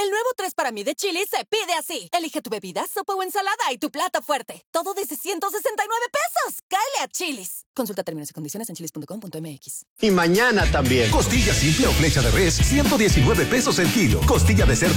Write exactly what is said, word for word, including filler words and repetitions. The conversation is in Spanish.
El nuevo tres para mí de Chili's se pide así. Elige tu bebida, sopa o ensalada y tu plato fuerte. Todo desde ciento sesenta y nueve pesos. ¡Cáele a Chili's! Consulta términos y condiciones en chilis punto com punto m x. Y mañana también. Costilla simple o flecha de res, ciento diecinueve pesos el kilo. Costilla de cerdo